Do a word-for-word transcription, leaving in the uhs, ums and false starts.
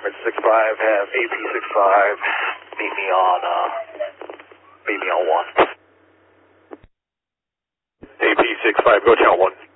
six five, have A P six five, meet me on, uh, meet me on one. A P six five, go channel one.